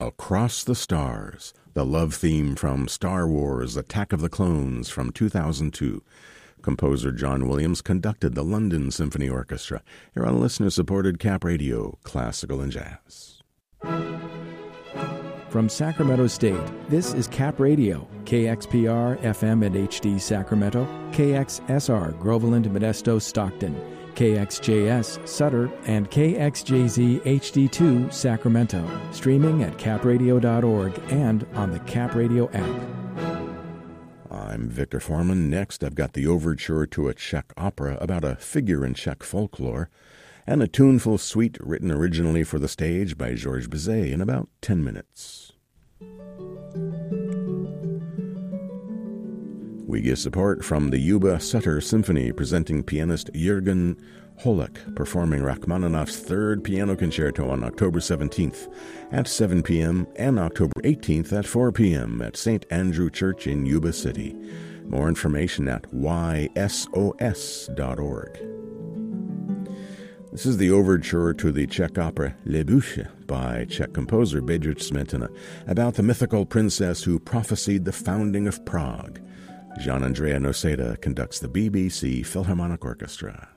Across the Stars, the love theme from Star Wars Attack of the Clones from 2002. Composer John Williams conducted the London Symphony Orchestra. Here on listener-supported Cap Radio, Classical and Jazz. From Sacramento State, this is Cap Radio, KXPR, FM and HD Sacramento, KXSR, Groveland, Modesto, Stockton, KXJS, Sutter, and KXJZ HD2, Sacramento, streaming at capradio.org and on the Cap Radio app. I'm Victor Foreman. Next, I've got the overture to a Czech opera about a figure in Czech folklore, and a tuneful suite written originally for the stage by Georges Bizet in about 10 minutes. We get support from the Yuba Sutter Symphony, presenting pianist Jürgen Holek performing Rachmaninoff's Third Piano Concerto on October 17th at 7 p.m. and October 18th at 4 p.m. at St. Andrew Church in Yuba City. More information at ysos.org. This is the overture to the Czech opera Les Bûches by Czech composer Bedřich Smetana, about the mythical princess who prophesied the founding of Prague. Jean-Andrea Noseda conducts the BBC Philharmonic Orchestra.